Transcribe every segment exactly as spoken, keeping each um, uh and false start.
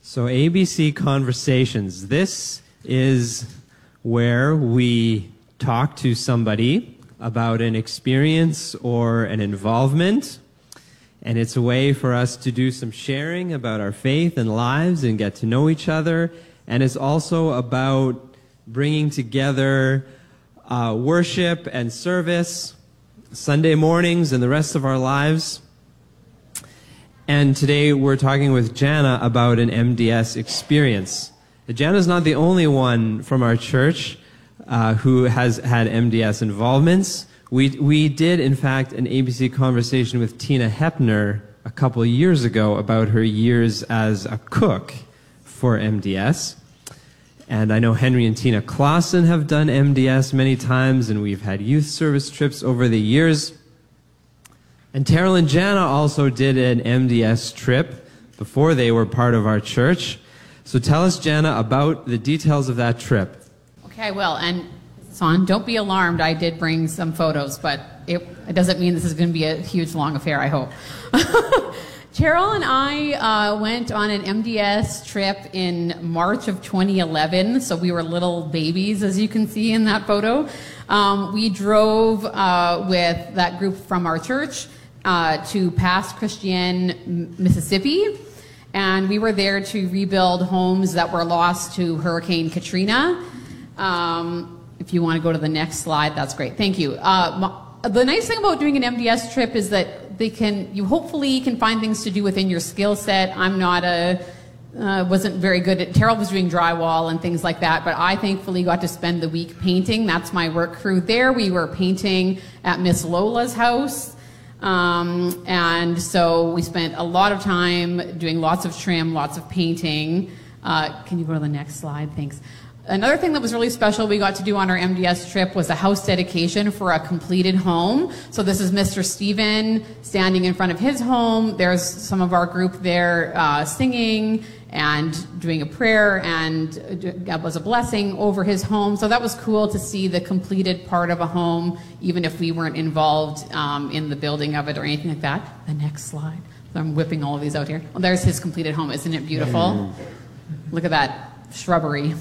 So A B C Conversations, this is where we talk to somebody about an experience or an involvement, and it's a way for us to do some sharing about our faith and lives and get to know each other, and it's also about bringing together uh, worship and service Sunday mornings and the rest of our lives. And today we're talking with Jana about an M D S experience. Jana's not the only one from our church uh, who has had M D S involvements. We, we did, in fact, an A B C Conversation with Tina Hepner a couple years ago about her years as a cook for M D S. And I know Henry and Tina Clausen have done M D S many times, and we've had youth service trips over the years. And Terrell and Jana also did an M D S trip before they were part of our church. So tell us, Jana, about the details of that trip. Okay, I will. And Son, don't be alarmed. I did bring some photos, but it, it doesn't mean this is going to be a huge, long affair, I hope. Terrell and I uh, went on an M D S trip in March of twenty eleven, so we were little babies, as you can see in that photo. Um, we drove uh, with that group from our church uh, to Pass Christian, Mississippi, and we were there to rebuild homes that were lost to Hurricane Katrina. Um, if you want to go to the next slide, that's great. Thank you. Uh, the nice thing about doing an M D S trip is that they can, you hopefully can find things to do within your skill set. I'm not a, uh, wasn't very good at, Terrell was doing drywall and things like that, but I thankfully got to spend the week painting. That's my work crew there. We were painting at Miss Lola's house. Um, and so we spent a lot of time doing lots of trim, lots of painting. Uh, can you go to the next slide? Thanks. Another thing that was really special we got to do on our M D S trip was a house dedication for a completed home. So this is Mister Stephen standing in front of his home. There's some of our group there uh, singing and doing a prayer, and God was a blessing over his home. So that was cool to see the completed part of a home, even if we weren't involved um, in the building of it or anything like that. The next slide. So I'm whipping all of these out here. Well, there's his completed home. Isn't it beautiful? Mm. Look at that shrubbery.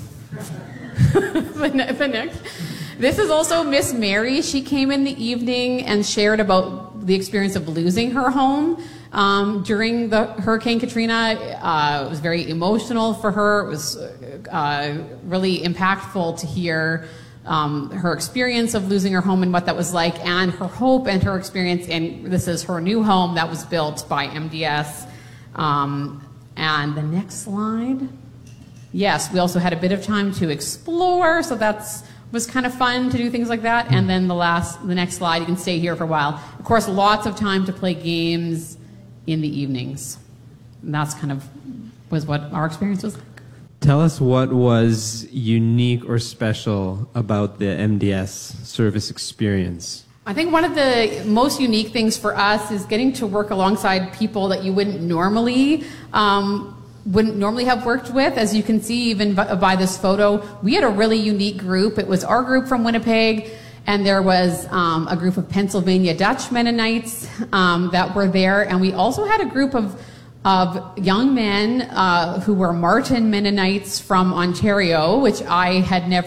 the, ne the next. This is also Miss Mary. She came in the evening and shared about the experience of losing her home um, during the Hurricane Katrina. Uh, it was very emotional for her. It was uh, really impactful to hear um, her experience of losing her home and what that was like, and her hope and her experience. And this is her new home that was built by M D S. Um, and the next slide. Yes, we also had a bit of time to explore, so that's was kind of fun to do things like that. And then the last, the next slide, you can stay here for a while. Of course, lots of time to play games in the evenings. And that's kind of was what our experience was like. Tell us what was unique or special about the M D S service experience. I think one of the most unique things for us is getting to work alongside people that you wouldn't normally um, wouldn't normally have worked with. As you can see even by this photo, we had a really unique group. It was our group from Winnipeg, and there was um, a group of Pennsylvania Dutch Mennonites um, that were there, and we also had a group of, of young men uh, who were Martin Mennonites from Ontario, which I had never